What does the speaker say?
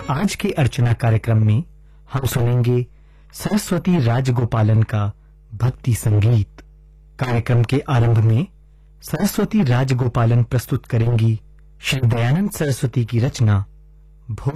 आज के अर्चना कार्यक्रम में हम सुनेंगे सरस्वती राजगोपालन का भक्ति संगीत। कार्यक्रम के आरंभ में सरस्वती राजगोपालन प्रस्तुत करेंगी श्री दयानंद सरस्वती की रचना भोले